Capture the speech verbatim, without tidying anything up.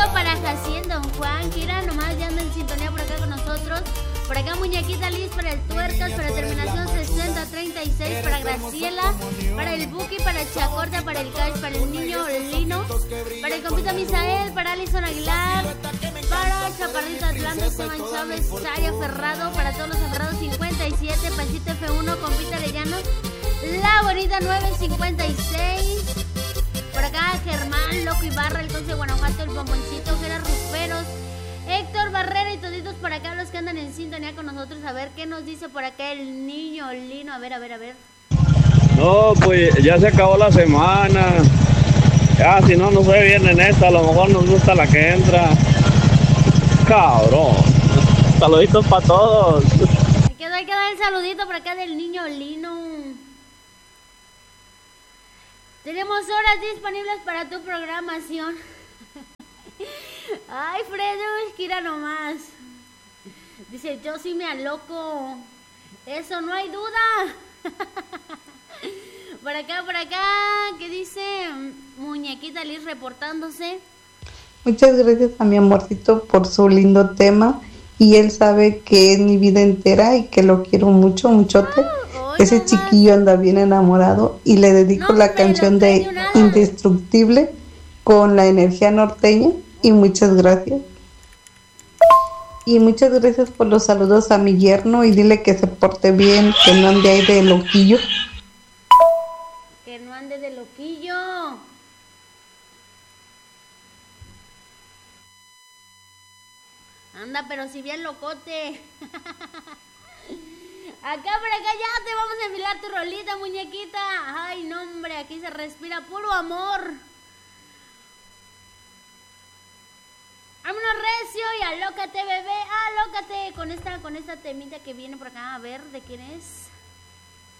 para Jaciel, Don Juan, que era nomás ya anda en sintonía por acá con nosotros. Por acá Muñequita Liz para el Tuercas, para terminación sesenta treinta y seis, para Graciela, para el Buki, para Chacorta, para el Cash, para el niño Lino, para el compita Misael, para Alison Aguilar, para Chaparrito Atlanta, Esteban Chávez, Saya Ferrado, para todos los Ferrados cincuenta y siete, Panchito F uno, compita Arellano, La Bonita nueve cincuenta y seis, por acá Germán, Loco Ibarra, el Conce de Guanajuato, el Bomboncito, Gerard Rusperos, Héctor Barrera y toditos por acá los que andan en sintonía con nosotros. A ver qué nos dice por acá el niño Lino. A ver, a ver, a ver. No, pues ya se acabó la semana. Ya, si no nos fue bien en esta, a lo mejor nos gusta la que entra. Cabrón. Saluditos para todos. Hay que dar, hay que dar el saludito por acá del niño Lino. Tenemos horas disponibles para tu programación. Ay, Fredush, Kira nomás. Dice, yo sí me aloco. Eso no hay duda. Por acá, por acá, ¿qué dice Muñequita Liz reportándose? Muchas gracias a mi amorcito por su lindo tema. Y él sabe que es mi vida entera y que lo quiero mucho, muchote. Oh, Ese nomás. Chiquillo anda bien enamorado. Y le dedico no, la canción de nada. Indestructible con la energía norteña. Y muchas gracias. Y muchas gracias por los saludos a mi yerno. Y dile que se porte bien, que no ande ahí de loquillo. Que no ande de loquillo. Anda, pero si bien locote. Acá por acá ya te vamos a enfilar tu rolita, muñequita. Ay, no, hombre, aquí se respira puro amor. Vámonos recio y alócate, bebé, alócate con esta, con esta temita que viene por acá. A ver, ¿de quién es?